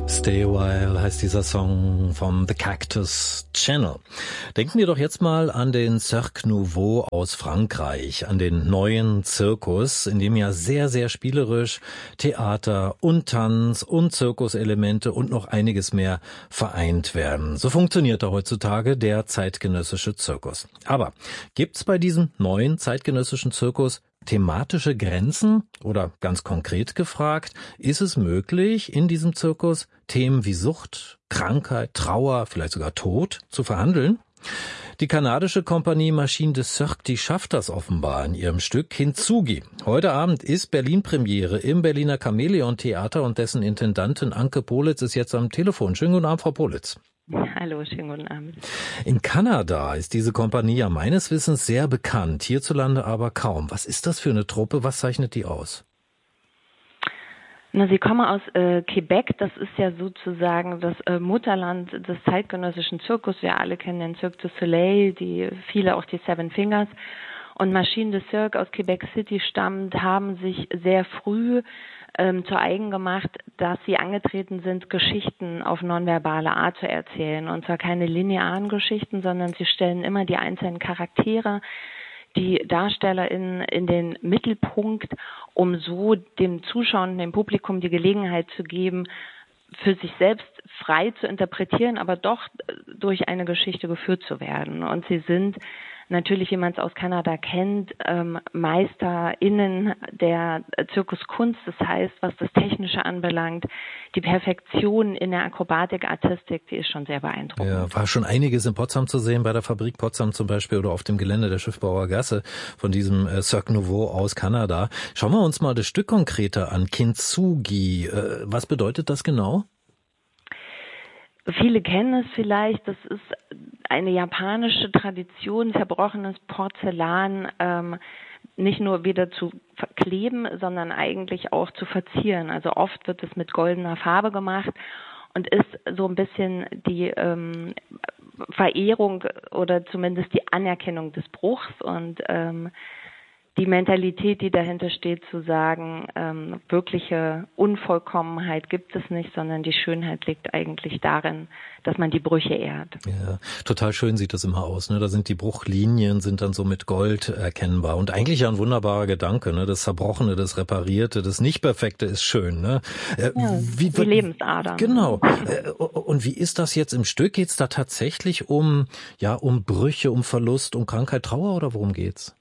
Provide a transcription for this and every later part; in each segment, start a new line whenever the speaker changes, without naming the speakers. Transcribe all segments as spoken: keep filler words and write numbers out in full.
Stay a While heißt dieser Song vom The Cactus Channel. Denken wir doch jetzt mal an den Cirque Nouveau aus Frankreich, an den neuen Zirkus, in dem ja sehr, sehr spielerisch Theater und Tanz und Zirkuselemente und noch einiges mehr vereint werden. So funktioniert da heutzutage der zeitgenössische Zirkus. Aber gibt's bei diesem neuen zeitgenössischen Zirkus thematische Grenzen oder ganz konkret gefragt, ist es möglich, in diesem Zirkus Themen wie Sucht, Krankheit, Trauer, vielleicht sogar Tod zu verhandeln? Die kanadische Kompanie Machine de Cirque, die schafft das offenbar in ihrem Stück Kintsugi. Heute Abend ist Berlin-Premiere im Berliner Chamäleon-Theater und dessen Intendantin Anke Politz ist jetzt am Telefon. Schönen guten Abend, Frau Politz.
Hallo, schönen guten Abend.
In Kanada ist diese Kompanie ja meines Wissens sehr bekannt, hierzulande aber kaum. Was ist das für eine Truppe? Was zeichnet die aus?
Na, sie kommen aus äh, Quebec. Das ist ja sozusagen das äh, Mutterland des zeitgenössischen Zirkus. Wir alle kennen den Cirque du Soleil, die viele auch die Seven Fingers. Und Machine de Cirque aus Quebec City stammt, haben sich sehr früh ähm, zu eigen gemacht, dass sie angetreten sind, Geschichten auf nonverbale Art zu erzählen. Und zwar keine linearen Geschichten, sondern sie stellen immer die einzelnen Charaktere, die DarstellerInnen in den Mittelpunkt, um so dem Zuschauer und dem Publikum die Gelegenheit zu geben, für sich selbst frei zu interpretieren, aber doch durch eine Geschichte geführt zu werden. Und sie sind natürlich, wie man es aus Kanada kennt, ähm, MeisterInnen der Zirkuskunst. Das heißt, was das Technische anbelangt, die Perfektion in der Akrobatik, Artistik, die ist schon sehr beeindruckend.
Ja, war schon einiges in Potsdam zu sehen, bei der Fabrik Potsdam zum Beispiel oder auf dem Gelände der Schiffbauer Gasse von diesem äh, Cirque Nouveau aus Kanada. Schauen wir uns mal das Stück konkreter an, Kintsugi. Äh, was bedeutet das genau?
Viele kennen es vielleicht, das ist eine japanische Tradition, zerbrochenes Porzellan ähm, nicht nur wieder zu kleben, sondern eigentlich auch zu verzieren. Also oft wird es mit goldener Farbe gemacht und ist so ein bisschen die ähm, Verehrung oder zumindest die Anerkennung des Bruchs und ähm, die Mentalität, die dahinter steht, zu sagen, ähm, wirkliche Unvollkommenheit gibt es nicht, sondern die Schönheit liegt eigentlich darin, dass man die Brüche ehrt.
Ja, total schön sieht das immer aus, ne? Da sind die Bruchlinien, sind dann so mit Gold erkennbar und eigentlich ja ein wunderbarer Gedanke, ne? Das Zerbrochene, das Reparierte, das Nicht-Perfekte ist schön, ne?
Äh, ja, wie, die Lebensader.
Genau. Und wie ist das jetzt im Stück? Geht's da tatsächlich um, ja, um Brüche, um Verlust, um Krankheit, Trauer oder worum geht's?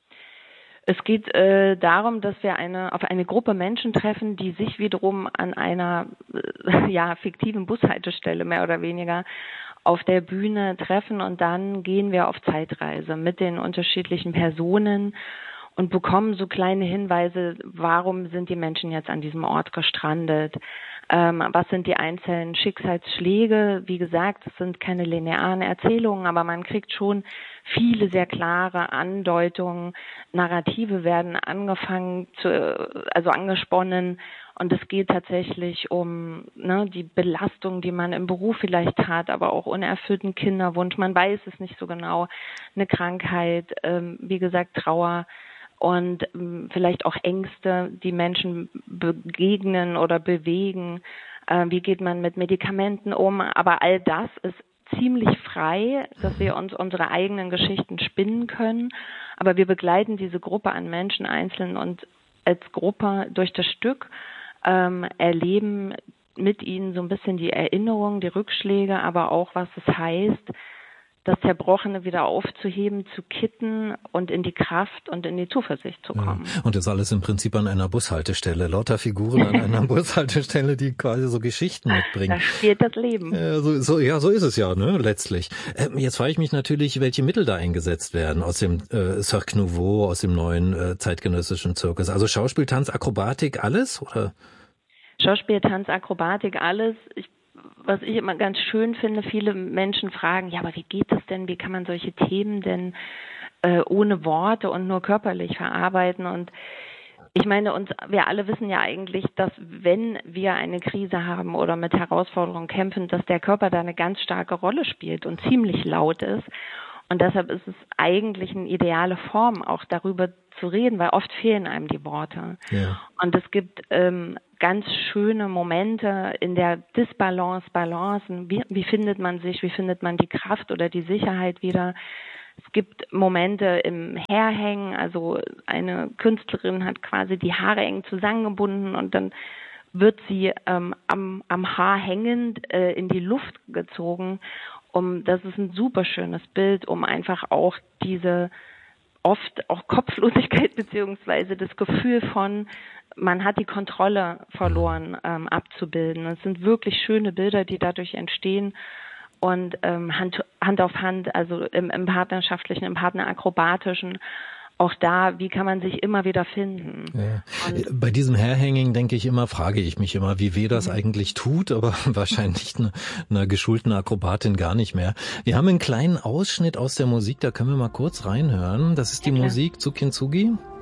Es geht äh, darum, dass wir eine auf eine Gruppe Menschen treffen, die sich wiederum an einer äh, ja fiktiven Bushaltestelle mehr oder weniger auf der Bühne treffen und dann gehen wir auf Zeitreise mit den unterschiedlichen Personen und bekommen so kleine Hinweise, warum sind die Menschen jetzt an diesem Ort gestrandet, ähm, was sind die einzelnen Schicksalsschläge. Wie gesagt, es sind keine linearen Erzählungen, aber man kriegt schon viele sehr klare Andeutungen, Narrative werden angefangen zu, also angesponnen und es geht tatsächlich um ne, die Belastung, die man im Beruf vielleicht hat, aber auch unerfüllten Kinderwunsch, man weiß es nicht so genau, eine Krankheit, ähm, wie gesagt Trauer und ähm, vielleicht auch Ängste, die Menschen begegnen oder bewegen, äh, wie geht man mit Medikamenten um, aber all das ist ziemlich frei, dass wir uns unsere eigenen Geschichten spinnen können, aber wir begleiten diese Gruppe an Menschen einzeln und als Gruppe durch das Stück ähm, erleben mit ihnen so ein bisschen die Erinnerungen, die Rückschläge, aber auch, was es heißt, das Zerbrochene wieder aufzuheben, zu kitten und in die Kraft und in die Zuversicht zu kommen.
Ja. Und das alles im Prinzip an einer Bushaltestelle. Lauter Figuren an einer Bushaltestelle, die quasi so Geschichten mitbringen.
Da spielt das Leben.
Ja, so, so, ja, so ist es ja, ne, letztlich. Ähm, jetzt frage ich mich natürlich, welche Mittel da eingesetzt werden aus dem äh, Cirque Nouveau, aus dem neuen äh, zeitgenössischen Zirkus. Also Schauspiel, Tanz, Akrobatik, alles, oder?
Schauspiel, Tanz, Akrobatik, alles. Ich Was ich immer ganz schön finde, viele Menschen fragen, ja, aber wie geht das denn? Wie kann man solche Themen denn äh, ohne Worte und nur körperlich verarbeiten? Und ich meine, uns, wir alle wissen ja eigentlich, dass wenn wir eine Krise haben oder mit Herausforderungen kämpfen, dass der Körper da eine ganz starke Rolle spielt und ziemlich laut ist. Und deshalb ist es eigentlich eine ideale Form, auch darüber zu reden, weil oft fehlen einem die Worte. Ja. Und es gibt ähm, ganz schöne Momente in der Disbalance, Balancen. Wie, wie findet man sich, wie findet man die Kraft oder die Sicherheit wieder? Es gibt Momente im Hairhängen, also eine Künstlerin hat quasi die Haare eng zusammengebunden und dann wird sie ähm, am, am Haar hängend äh, in die Luft gezogen. Um, das ist ein super schönes Bild, um einfach auch diese oft auch Kopflosigkeit beziehungsweise das Gefühl von, man hat die Kontrolle verloren, ähm, abzubilden. Es sind wirklich schöne Bilder, die dadurch entstehen. Und ähm, Hand, Hand auf Hand, also im, im partnerschaftlichen, im partnerakrobatischen, auch da, wie kann man sich immer wieder finden?
Ja. Bei diesem Hairhanging denke ich immer, frage ich mich immer, wie weh das mhm. eigentlich tut, aber wahrscheinlich einer eine geschulten Akrobatin gar nicht mehr. Wir haben einen kleinen Ausschnitt aus der Musik, da können wir mal kurz reinhören. Das ist die ja, Musik zu Kintsugi.